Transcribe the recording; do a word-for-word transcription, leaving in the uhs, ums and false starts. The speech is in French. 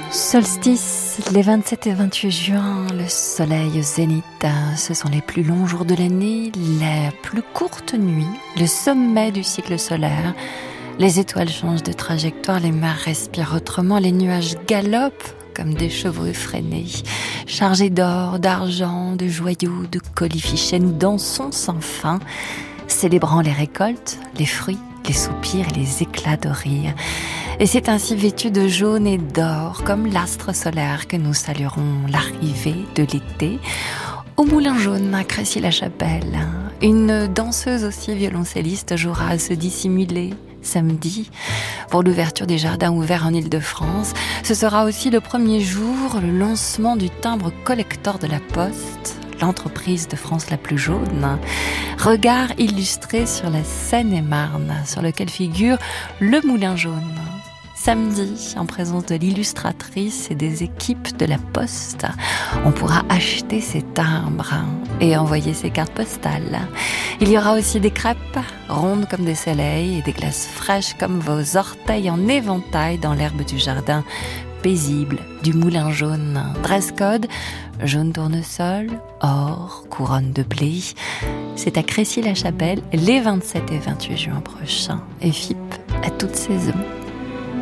Solstice, les vingt-sept et vingt-huit juin, le soleil au zénith, ce sont les plus longs jours de l'année, la plus courte nuit, le sommet du cycle solaire. Les étoiles changent de trajectoire, les mers respirent autrement, les nuages galopent comme des chevaux effrénés, chargés d'or, d'argent, de joyaux, de colifichets. Nous dansons sans fin, célébrant les récoltes, les fruits, les soupirs et les éclats de rire. Et c'est ainsi vêtu de jaune et d'or, comme l'astre solaire, que nous saluerons l'arrivée de l'été. Au Moulin Jaune, à Crécy-la-Chapelle, une danseuse aussi violoncelliste jouera à se dissimuler samedi pour l'ouverture des jardins ouverts en Île-de-France. Ce sera aussi le premier jour, le lancement du timbre collector de la Poste, l'entreprise de France la plus jaune. Regard illustré sur la Seine-et-Marne, sur lequel figure le Moulin Jaune. Samedi, en présence de l'illustratrice et des équipes de la Poste, on pourra acheter ses timbres et envoyer ses cartes postales. Il y aura aussi des crêpes rondes comme des soleils et des glaces fraîches comme vos orteils en éventail dans l'herbe du jardin paisible du Moulin Jaune. Dress code, jaune tournesol, or, couronne de blé. C'est à Crécy-la-Chapelle les vingt-sept et vingt-huit juin prochains. Et F I P à toute saison.